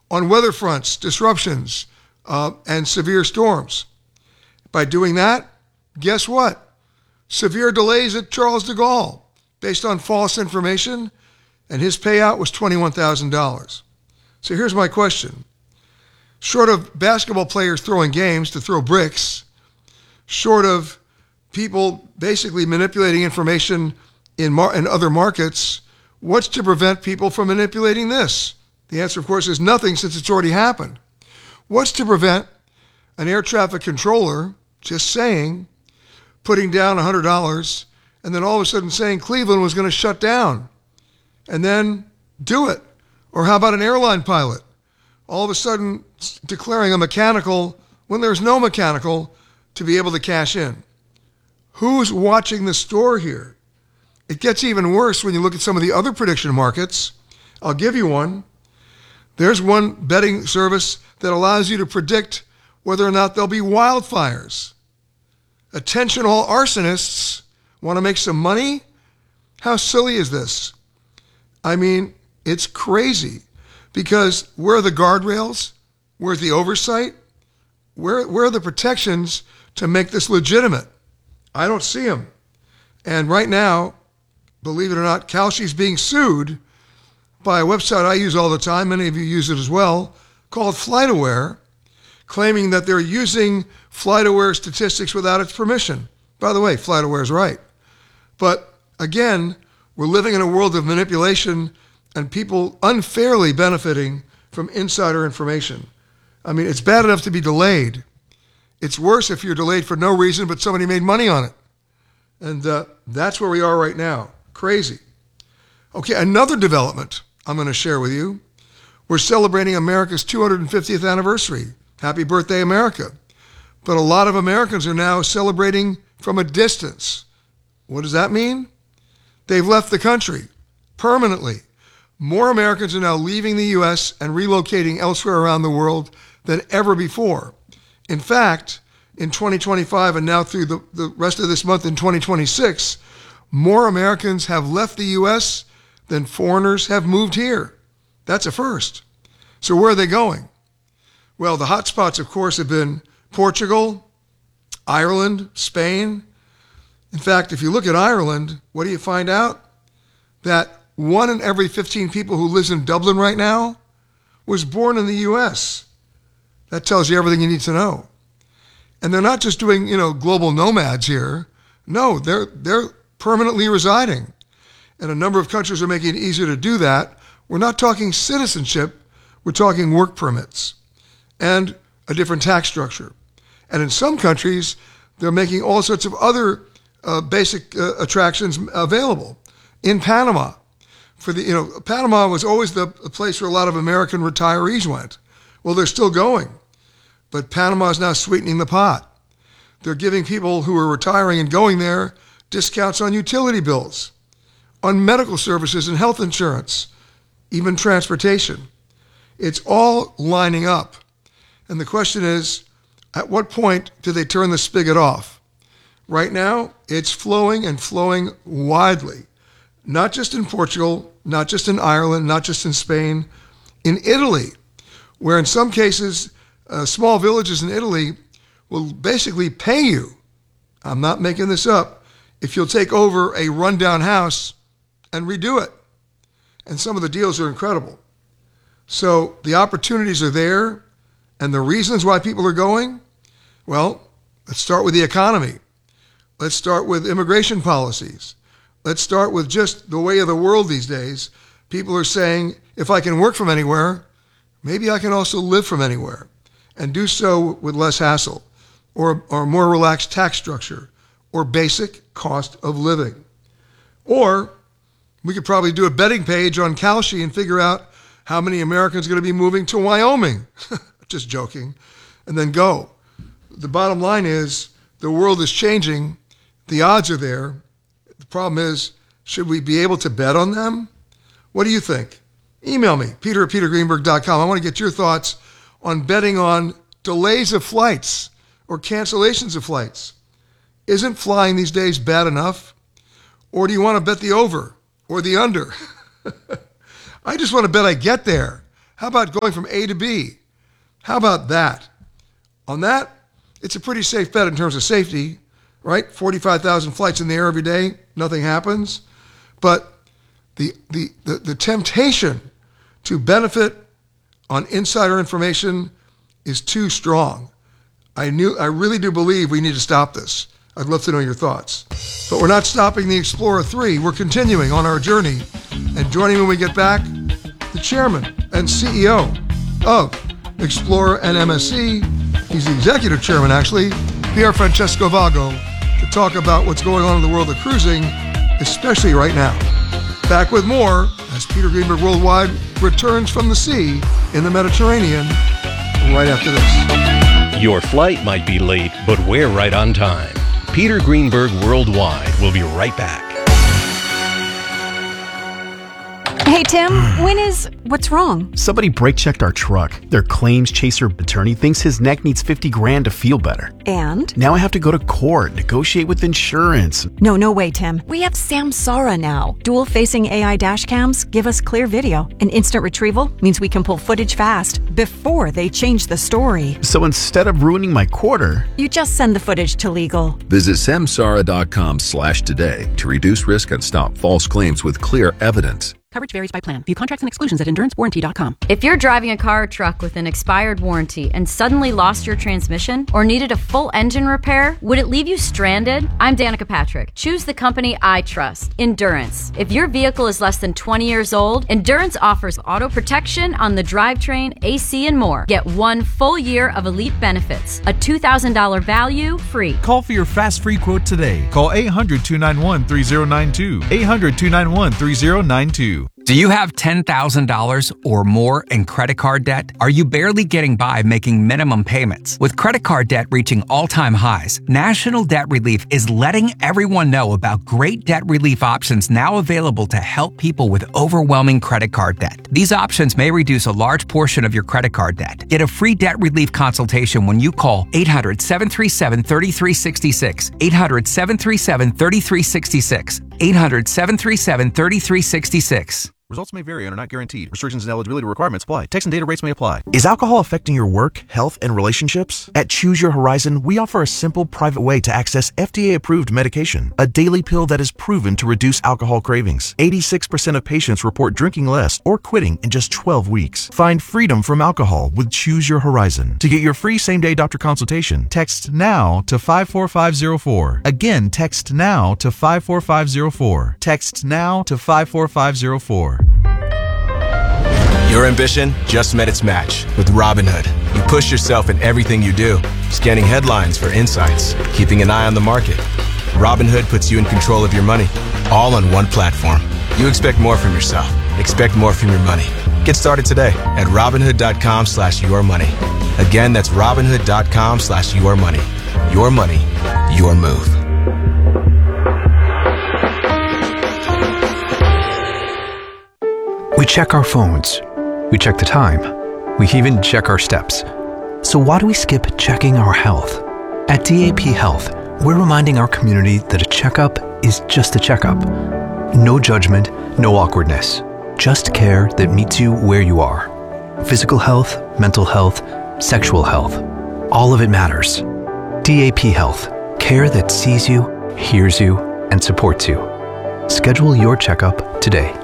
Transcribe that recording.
on weather fronts, disruptions, and severe storms. By doing that, guess what? Severe delays at Charles de Gaulle based on false information, and his payout was $21,000. So here's my question. Short of basketball players throwing games to throw bricks, short of people basically manipulating information in other markets, what's to prevent people from manipulating this? The answer, of course, is nothing, since it's already happened. What's to prevent an air traffic controller just saying, putting down $100, and then all of a sudden saying Cleveland was going to shut down, and then do it? Or how about an airline pilot all of a sudden declaring a mechanical when there's no mechanical to be able to cash in? Who's watching the store here? It gets even worse when you look at some of the other prediction markets. I'll give you one. There's one betting service that allows you to predict whether or not there'll be wildfires. Attention, all arsonists. Want to make some money? How silly is this? I mean, it's crazy, because where are the guardrails? Where's the oversight? Where are the protections to make this legitimate? I don't see them. And right now, believe it or not, Kalshi's being sued by a website I use all the time, many of you use it as well, called FlightAware, claiming that they're using FlightAware statistics without its permission. By the way, FlightAware is right. But again, we're living in a world of manipulation and people unfairly benefiting from insider information. I mean, it's bad enough to be delayed. It's worse if you're delayed for no reason, but somebody made money on it. And that's where we are right now. Crazy. Okay, another development I'm going to share with you. We're celebrating America's 250th anniversary. Happy birthday, America. But a lot of Americans are now celebrating from a distance. What does that mean? They've left the country permanently. More Americans are now leaving the U.S. and relocating elsewhere around the world than ever before. In fact, in 2025 and now through the rest of this month in 2026, more Americans have left the U.S. than foreigners have moved here. That's a first. So where are they going? Well, the hot spots, of course, have been Portugal, Ireland, Spain. In fact, if you look at Ireland, what do you find out? That 1 in every 15 people who lives in Dublin right now was born in the U.S. That tells you everything you need to know. And they're not just doing, global nomads here. No, they're permanently residing. And a number of countries are making it easier to do that. We're not talking citizenship, we're talking work permits and a different tax structure. And in some countries, they're making all sorts of other basic attractions available. In Panama, Panama was always the place where a lot of American retirees went. Well, they're still going, but Panama is now sweetening the pot. They're giving people who are retiring and going there discounts on utility bills, on medical services and health insurance, even transportation. It's all lining up. And the question is, at what point do they turn the spigot off? Right now, it's flowing and flowing widely. Not just in Portugal, not just in Ireland, not just in Spain, in Italy, where in some cases, small villages in Italy will basically pay you, I'm not making this up, if you'll take over a rundown house and redo it. And some of the deals are incredible. So the opportunities are there, and the reasons why people are going, well, let's start with the economy. Let's start with immigration policies. Let's start with just the way of the world these days. People are saying, if I can work from anywhere, maybe I can also live from anywhere and do so with less hassle or more relaxed tax structure or basic cost of living. Or we could probably do a betting page on Kalshi and figure out how many Americans are going to be moving to Wyoming. Just joking. And then go. The bottom line is the world is changing. The odds are there. The problem is, should we be able to bet on them? What do you think? Email me, peter@petergreenberg.com. I want to get your thoughts on betting on delays of flights or cancellations of flights. Isn't flying these days bad enough? Or do you want to bet the over or the under? I just want to bet I get there. How about going from A to B? How about that? On that, it's a pretty safe bet in terms of safety, right? 45,000 flights in the air every day, nothing happens. But the temptation to benefit on insider information is too strong. I really do believe we need to stop this. I'd love to know your thoughts. But we're not stopping the Explorer 3. We're continuing on our journey. And joining when we get back, the chairman and CEO of Explorer and MSC, he's the executive chairman actually, Pier Francesco Vago, to talk about what's going on in the world of cruising, especially right now. Back with more as Peter Greenberg Worldwide returns from the sea in the Mediterranean right after this. Your flight might be late, but we're right on time. Peter Greenberg Worldwide will be right back. Hey, Tim, what's wrong? Somebody brake checked our truck. Their claims chaser attorney thinks his neck needs $50,000 to feel better. And? Now I have to go to court, negotiate with insurance. No way, Tim. We have Samsara now. Dual-facing AI dash cams give us clear video. And instant retrieval means we can pull footage fast before they change the story. So instead of ruining my quarter, you just send the footage to legal. Visit samsara.com/today to reduce risk and stop false claims with clear evidence. Coverage varies by plan. View contracts and exclusions at endurancewarranty.com. If you're driving a car or truck with an expired warranty and suddenly lost your transmission or needed a full engine repair, would it leave you stranded? I'm Danica Patrick. Choose the company I trust, Endurance. If your vehicle is less than 20 years old, Endurance offers auto protection on the drivetrain, AC, and more. Get 1 full year of elite benefits, a $2,000 value free. Call for your fast free quote today. Call 800-291-3092. 800-291-3092. Do you have $10,000 or more in credit card debt? Are you barely getting by making minimum payments? With credit card debt reaching all-time highs, National Debt Relief is letting everyone know about great debt relief options now available to help people with overwhelming credit card debt. These options may reduce a large portion of your credit card debt. Get a free debt relief consultation when you call 800-737-3366, 800-737-3366, 800-737-3366. Results may vary and are not guaranteed. Restrictions and eligibility requirements apply. Text and data rates may apply. Is alcohol affecting your work, health, and relationships? At Choose Your Horizon, we offer a simple, private way to access FDA-approved medication, a daily pill that is proven to reduce alcohol cravings. 86% of patients report drinking less or quitting in just 12 weeks. Find freedom from alcohol with Choose Your Horizon. To get your free same-day doctor consultation, text NOW to 54504. Again, text NOW to 54504. Text NOW to 54504. Your ambition just met its match with Robinhood. You push yourself in everything you do, scanning headlines for insights, keeping an eye on the market. Robinhood puts you in control of your money, all on one platform. You expect more from yourself. Expect more from your money. Get started today at Robinhood.com/yourmoney. Again, that's Robinhood.com/yourmoney. Your money, your move. We check our phones. We check the time. We even check our steps. So why do we skip checking our health? At DAP Health, we're reminding our community that a checkup is just a checkup. No judgment, no awkwardness. Just care that meets you where you are. Physical health, mental health, sexual health. All of it matters. DAP Health. Care that sees you, hears you, and supports you. Schedule your checkup today.